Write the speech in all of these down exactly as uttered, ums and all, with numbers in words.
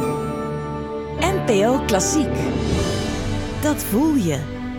N P O Klassiek. Dat voel je.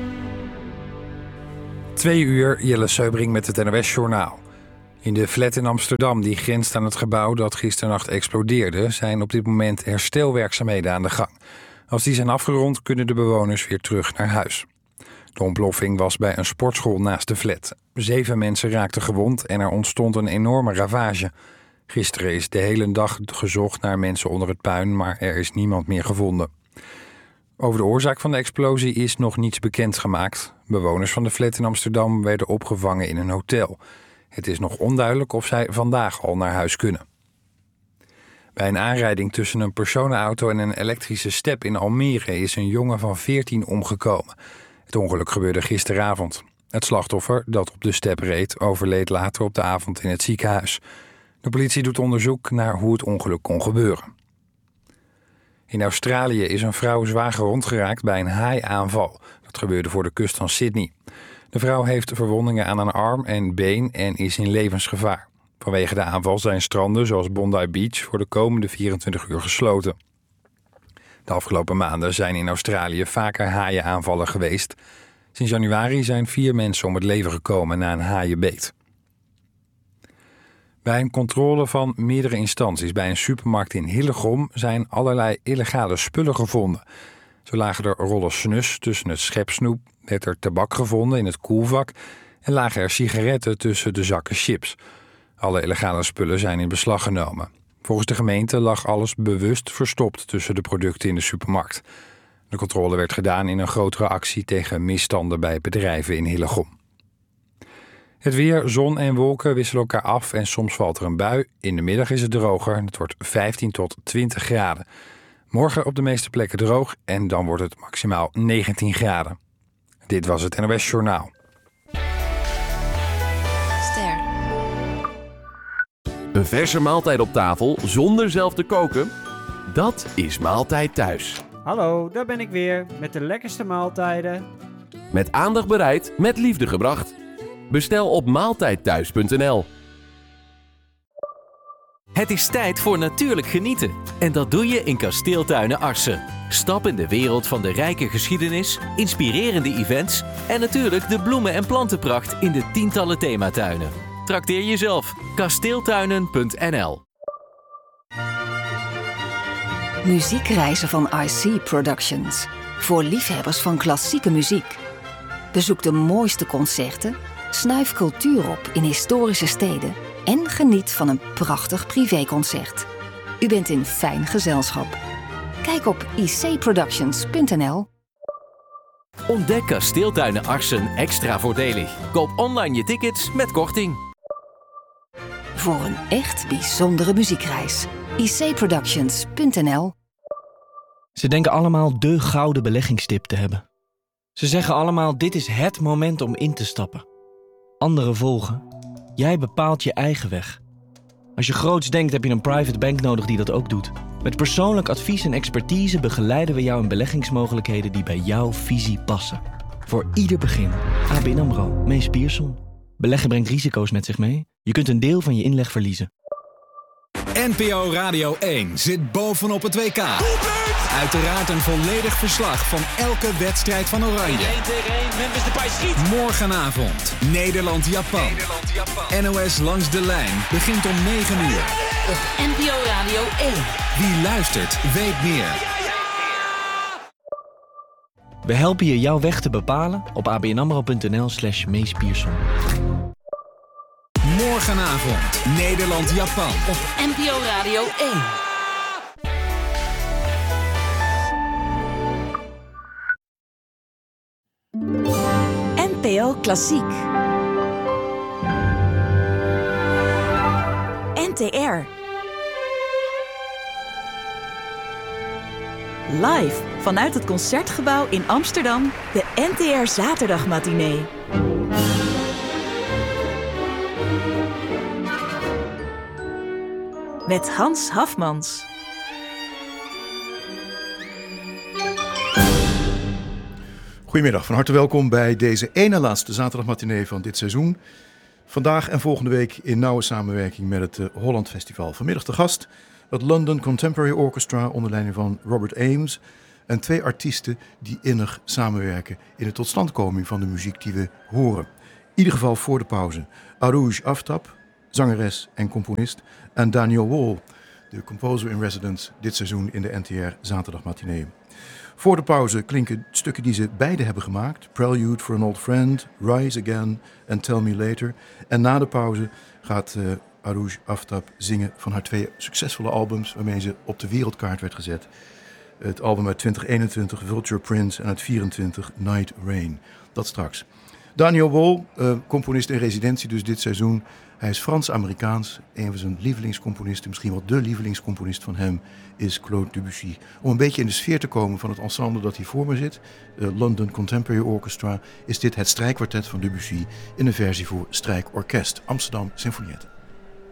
Twee uur, Jelle Seubring met het N O S-journaal. In de flat in Amsterdam, die grenst aan het gebouw dat gisternacht explodeerde, zijn op dit moment herstelwerkzaamheden aan de gang. Als die zijn afgerond, kunnen de bewoners weer terug naar huis. De ontploffing was bij een sportschool naast de flat. Zeven mensen raakten gewond en er ontstond een enorme ravage. Gisteren is de hele dag gezocht naar mensen onder het puin, maar er is niemand meer gevonden. Over de oorzaak van de explosie is nog niets bekendgemaakt. Bewoners van de flat in Amsterdam werden opgevangen in een hotel. Het is nog onduidelijk of zij vandaag al naar huis kunnen. Bij een aanrijding tussen een personenauto en een elektrische step in Almere is een jongen van veertien omgekomen. Het ongeluk gebeurde gisteravond. Het slachtoffer, dat op de step reed, overleed later op de avond in het ziekenhuis. De politie doet onderzoek naar hoe het ongeluk kon gebeuren. In Australië is een vrouw zwaar gewond geraakt bij een haaiaanval. Dat gebeurde voor de kust van Sydney. De vrouw heeft verwondingen aan een arm en been en is in levensgevaar. Vanwege de aanval zijn stranden zoals Bondi Beach voor de komende vierentwintig uur gesloten. De afgelopen maanden zijn in Australië vaker haaienaanvallen geweest. Sinds januari zijn vier mensen om het leven gekomen na een haaienbeet. Bij een controle van meerdere instanties bij een supermarkt in Hillegom zijn allerlei illegale spullen gevonden. Zo lagen er rollen snus tussen het schepsnoep, werd er tabak gevonden in het koelvak en lagen er sigaretten tussen de zakken chips. Alle illegale spullen zijn in beslag genomen. Volgens de gemeente lag alles bewust verstopt tussen de producten in de supermarkt. De controle werd gedaan in een grotere actie tegen misstanden bij bedrijven in Hillegom. Het weer, zon en wolken wisselen elkaar af en soms valt er een bui. In de middag is het droger en het wordt vijftien tot twintig graden. Morgen op de meeste plekken droog en dan wordt het maximaal negentien graden. Dit was het N O S Journaal. Ster. Een verse maaltijd op tafel zonder zelf te koken? Dat is Maaltijd Thuis. Hallo, daar ben ik weer met de lekkerste maaltijden. Met aandacht bereid, met liefde gebracht. Bestel op maaltijdthuis punt n l. Het is tijd voor natuurlijk genieten. En dat doe je in Kasteeltuinen Arcen. Stap in de wereld van de rijke geschiedenis, inspirerende events en natuurlijk de bloemen- en plantenpracht in de tientallen thematuinen. Trakteer jezelf. kasteeltuinen punt n l. Muziekreizen van I C Productions. Voor liefhebbers van klassieke muziek. Bezoek de mooiste concerten, snuif cultuur op in historische steden en geniet van een prachtig privéconcert. U bent in fijn gezelschap. Kijk op i c productions punt n l. Ontdek Kasteeltuinen Arcen extra voordelig. Koop online je tickets met korting. Voor een echt bijzondere muziekreis. i c productions punt n l. Ze denken allemaal de gouden beleggingstip te hebben. Ze zeggen allemaal, dit is het moment om in te stappen. Anderen volgen. Jij bepaalt je eigen weg. Als je groots denkt, heb je een private bank nodig die dat ook doet. Met persoonlijk advies en expertise begeleiden we jou in beleggingsmogelijkheden die bij jouw visie passen. Voor ieder begin. A B N AMRO, Mees Pierson. Beleggen brengt risico's met zich mee. Je kunt een deel van je inleg verliezen. N P O Radio één zit bovenop het W K. Uiteraard een volledig verslag van elke wedstrijd van Oranje. één tegen één, Memphis Depay schiet. Morgenavond, Nederland-Japan. N O S Langs de Lijn begint om negen uur. Op N P O Radio één. Wie luistert, weet meer. We helpen je jouw weg te bepalen op a b n amro punt n l slash Mees Pierson. Morgenavond, Nederland-Japan. Op N P O Radio één. N P O Klassiek. N T R. Live vanuit het Concertgebouw in Amsterdam, de N T R Zaterdagmatinee. Met Hans Hafmans. Goedemiddag, van harte welkom bij deze ene laatste zaterdagmatinee van dit seizoen. Vandaag en volgende week in nauwe samenwerking met het Holland Festival. Vanmiddag te gast het London Contemporary Orchestra onder leiding van Robert Ames en twee artiesten die innig samenwerken in de totstandkoming van de muziek die we horen. In ieder geval voor de pauze. Arooj Aftab, zangeres en componist, en Daniel Wall, de composer in residence dit seizoen in de N T R zaterdagmatinee. Voor de pauze klinken stukken die ze beide hebben gemaakt. Prelude for an Old Friend, Rise Again en Tell Me Later. En na de pauze gaat uh, Arooj Aftab zingen van haar twee succesvolle albums waarmee ze op de wereldkaart werd gezet. Het album uit twintig eenentwintig, Vulture Prince, en uit vierentwintig, Night Rain. Dat straks. Daniel Wall, uh, componist in residentie dus dit seizoen. Hij is Frans-Amerikaans. Een van zijn lievelingscomponisten, misschien wel de lievelingscomponist van hem, is Claude Debussy. Om een beetje in de sfeer te komen van het ensemble dat hier voor me zit, de London Contemporary Orchestra, is dit het strijkkwartet van Debussy in een versie voor strijkorkest, Amsterdam Symfonietta.